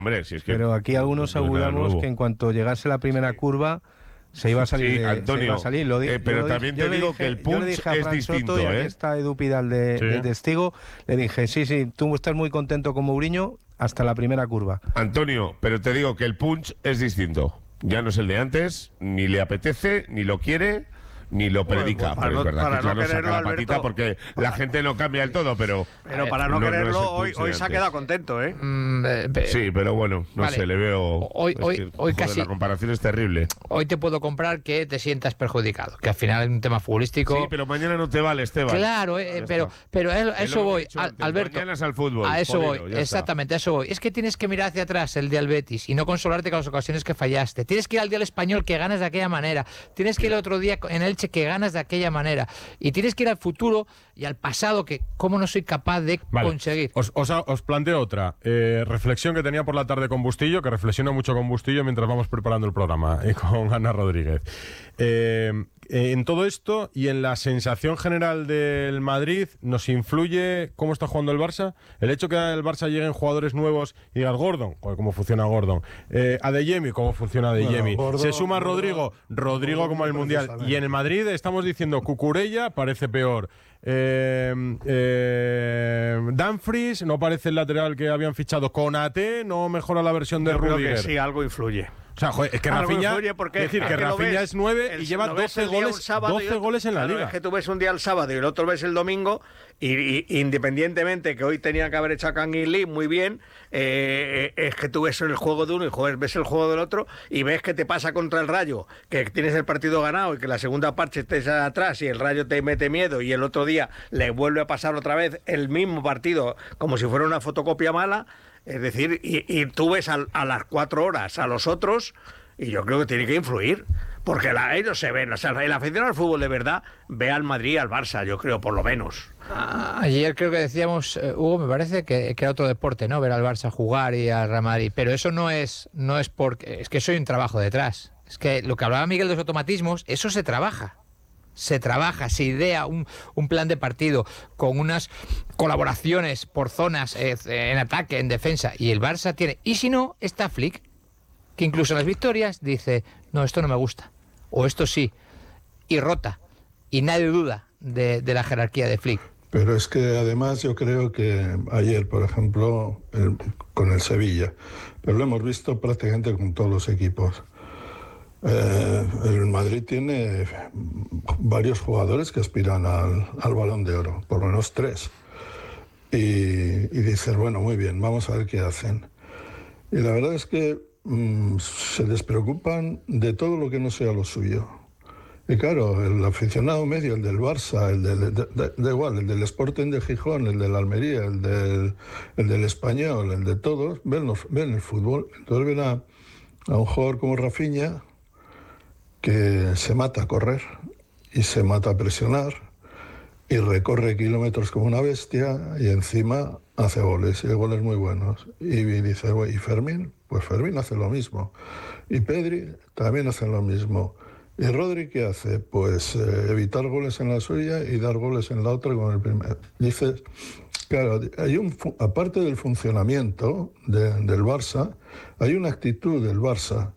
Hombre, si es que Pero aquí algunos auguramos que en cuanto llegase la primera curva se iba a salir. Sí, Antonio, se iba a salir. pero también te digo que el punch es distinto, y aquí está Edu Pidal de testigo. Le dije, sí, tú estás muy contento con Mourinho hasta la primera curva. Antonio, pero te digo que el punch es distinto. Ya no es el de antes, ni le apetece, ni lo quiere, ni lo predica. Pues pero es verdad que no saca la patita, Alberto, porque la gente no cambia del todo, pero para no quererlo, no es hoy se ha quedado contento, ¿eh? Sí, pero bueno, no sé, le veo... Hoy casi... La comparación es terrible. Hoy te puedo comprar que te sientas perjudicado, que al final es un tema futbolístico. Sí, pero mañana no te vale, Esteban. Claro, pero a eso voy, Alberto. Mañana es al fútbol. A eso Polero, voy, exactamente, a eso voy. Es que tienes que mirar hacia atrás el día del Betis y no consolarte con las ocasiones que fallaste. Tienes que ir al día del Español que ganas de aquella manera. Tienes que ir el otro día en Elche que ganas de aquella manera. Y tienes que ir al futuro y al pasado que cómo no soy capaz de conseguir. Os planteo otra reflexión que tenía por la tarde con Bustillo, que reflexiona mucho con Bustillo mientras vamos preparando el programa, y con Ana Rodríguez. En todo esto y en la sensación general del Madrid, ¿nos influye cómo está jugando el Barça? El hecho que el Barça lleguen jugadores nuevos y digas Gordon, ¿cómo funciona Gordon? Adeyemi, ¿cómo funciona Adeyemi? Se suma Rodrigo como el Mundial. Y en el Madrid estamos diciendo Cucurella parece peor. Dumfries no parece el lateral que habían fichado. Konate no mejora la versión de Rudiger. Creo que sí, algo influye. O sea, joder, es que Rafinha, Rafinha es 9 y lleva 12 goles en la Liga. Es que tú ves un día el sábado y el otro ves el domingo y independientemente que hoy tenía que haber hecho a Kang In Lee muy bien, es que tú ves el juego de uno y ves el juego del otro y ves que te pasa contra el Rayo, que tienes el partido ganado y que la segunda parte estés atrás y el Rayo te mete miedo y el otro día le vuelve a pasar otra vez el mismo partido como si fuera una fotocopia mala. Es decir, y tú ves a las 4 horas a los otros y yo creo que tiene que influir, porque ellos se ven, o sea, el aficionado al fútbol de verdad ve al Madrid y al Barça, yo creo, por lo menos. Ayer creo que decíamos, Hugo, me parece que era otro deporte, ¿no? Ver al Barça jugar y al Real Madrid, pero eso no es porque, es que eso hay un trabajo detrás. Es que lo que hablaba Miguel de los automatismos, eso se trabaja, se idea un plan de partido con unas colaboraciones por zonas en ataque, en defensa, y el Barça tiene, y si no, está Flick, que incluso en las victorias dice, no, esto no me gusta, o esto sí, y rota, y nadie duda de la jerarquía de Flick. Pero es que además yo creo que ayer, por ejemplo, con el Sevilla, pero lo hemos visto prácticamente con todos los equipos. El Madrid tiene varios jugadores que aspiran al Balón de Oro, por lo menos 3. Y dices, bueno, muy bien, vamos a ver qué hacen. Y la verdad es que se despreocupan de todo lo que no sea lo suyo. Y claro, el aficionado medio, el del Barça, da igual, el del Sporting de Gijón, el del Almería, el del Español, el de todos, ven el fútbol. Entonces ven a un jugador como Rafinha, que se mata a correr y se mata a presionar y recorre kilómetros como una bestia y encima hace goles, y goles muy buenos. Y dice, ¿y Fermín? Pues Fermín hace lo mismo. Y Pedri también hace lo mismo. ¿Y Rodri qué hace? Pues evitar goles en la suya y dar goles en la otra con el primero. Dices, claro, aparte del funcionamiento del Barça, hay una actitud del Barça,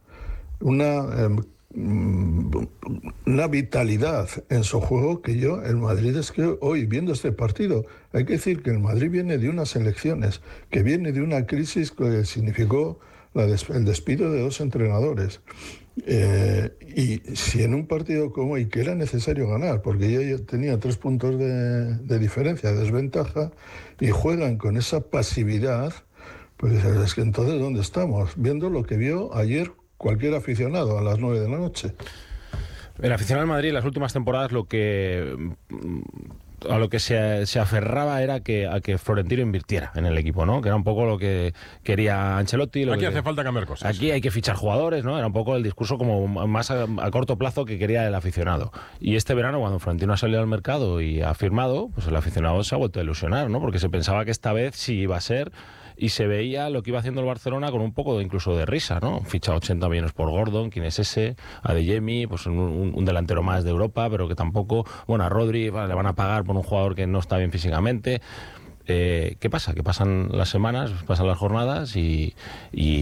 una vitalidad en su juego que el Madrid es que hoy, viendo este partido, hay que decir que el Madrid viene de unas elecciones, que viene de una crisis que significó el despido de 2 entrenadores. Y si en un partido como hoy, que era necesario ganar, porque ya tenía 3 puntos de diferencia, de desventaja, y juegan con esa pasividad, pues es que entonces, ¿dónde estamos? Viendo lo que vio ayer cualquier aficionado a las 9 de la noche. El aficionado del Madrid en las últimas temporadas a lo que se aferraba era a que Florentino invirtiera en el equipo, ¿no? Que era un poco lo que quería Ancelotti. Aquí hace falta cambiar cosas. Aquí hay que fichar jugadores, ¿no? Era un poco el discurso como más a corto plazo que quería el aficionado. Y este verano, cuando Florentino ha salido al mercado y ha firmado, pues el aficionado se ha vuelto a ilusionar, ¿no? Porque se pensaba que esta vez sí iba a ser, y se veía lo que iba haciendo el Barcelona con un poco incluso de risa, ¿no? Ficha 80 millones por Gordon, ¿quién es ese? Adeyemi, pues un delantero más de Europa, pero que tampoco, bueno, a Rodri le van a pagar por un jugador que no está bien físicamente. ¿Qué pasa? Que pasan las semanas, pasan las jornadas y